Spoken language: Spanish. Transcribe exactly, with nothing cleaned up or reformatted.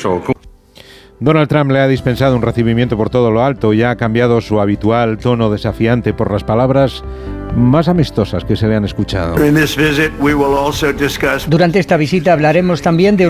Donald Trump le ha dispensado un recibimiento por todo lo alto y ha cambiado su habitual tono desafiante por las palabras más amistosas que se le han escuchado. Durante esta visita hablaremos también de